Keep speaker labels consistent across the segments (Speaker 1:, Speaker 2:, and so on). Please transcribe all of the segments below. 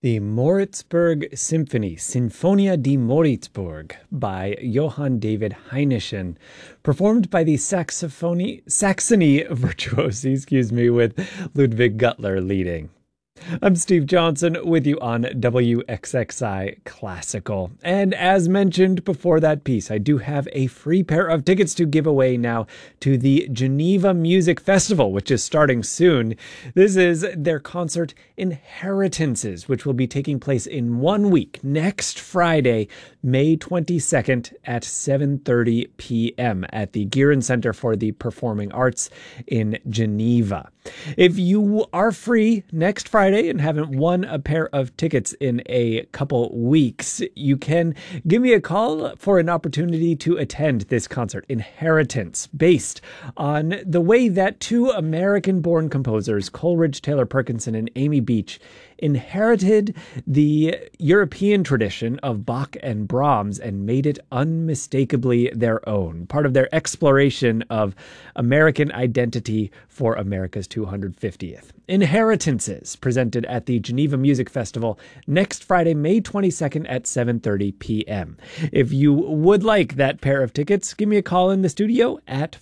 Speaker 1: The Moritzburg Symphony, Sinfonia di Moritzburg, by Johann David Heinichen, performed by the Saxony Virtuosi, with Ludwig Gutler leading. I'm Steve Johnson with you on WXXI Classical. And as mentioned before that piece, I do have a free pair of tickets to give away now to the Geneva Music Festival, which is starting soon. This is their concert Inheritances, which will be taking place in 1 week, next Friday, May 22nd at 7:30 p.m. at the Giron Center for the Performing Arts in Geneva. If you are free next Friday and haven't won a pair of tickets in a couple weeks, you can give me a call for an opportunity to attend this concert, Inheritance, based on the way that two American-born composers, Coleridge Taylor Perkinson and Amy Beach, inherited the European tradition of Bach and Brahms and made it unmistakably their own, part of their exploration of American identity for America's 250th. Inheritances, presented at the Geneva Music Festival next Friday, May 22nd at 7:30 p.m. If you would like that pair of tickets, give me a call in the studio at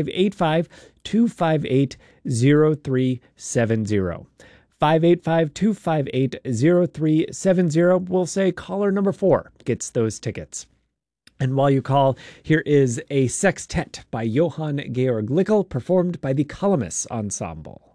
Speaker 1: 585-258-0370. 585-258-0370. We'll say caller number 4 gets those tickets. And while you call, here is a sextet by Johann Georg Lickel, performed by the Calamus Ensemble.